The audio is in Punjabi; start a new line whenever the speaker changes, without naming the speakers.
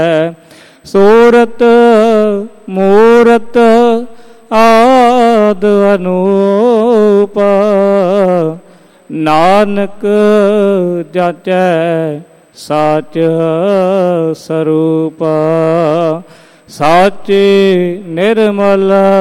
ਸੂਰਤ ਮੂਰਤ ਆਦਿ ਅਨੂਪ, ਨਾਨਕ ਜਾਚੈ ਸਾਚ ਸਰੂਪ। ਸਾਚੇ ਨਿਰਮਲ